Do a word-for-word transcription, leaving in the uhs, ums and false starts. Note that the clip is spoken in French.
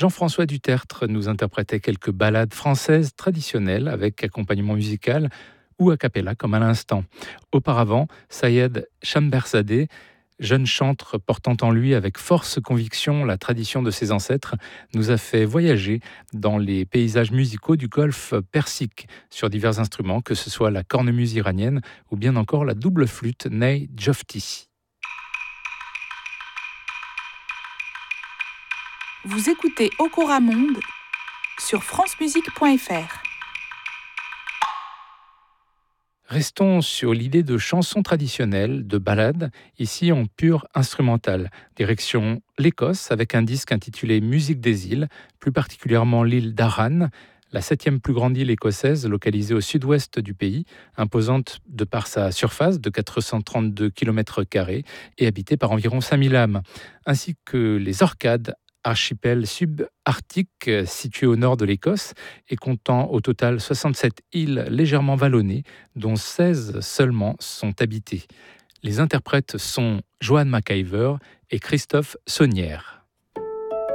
Jean-François Dutertre nous interprétait quelques ballades françaises traditionnelles avec accompagnement musical ou a cappella comme à l'instant. Auparavant, Sayed Chamberzadeh, jeune chantre portant en lui avec force conviction la tradition de ses ancêtres, nous a fait voyager dans les paysages musicaux du Golfe Persique sur divers instruments, que ce soit la cornemuse iranienne ou bien encore la double flûte Ney Jofti. Vous écoutez Okora Monde sur francemusique point f r. Restons sur l'idée de chansons traditionnelles, de ballades, ici en pur instrumental. Direction l'Écosse avec un disque intitulé Musique des îles, plus particulièrement l'île d'Arran, la septième plus grande île écossaise localisée au sud-ouest du pays, imposante de par sa surface de quatre cent trente-deux kilomètres carrés et habitée par environ cinq mille âmes, ainsi que les Orcades, archipel subarctique situé au nord de l'Écosse et comptant au total soixante-sept îles légèrement vallonnées, dont seize seulement sont habitées. Les interprètes sont Joan McIver et Christophe Saunière.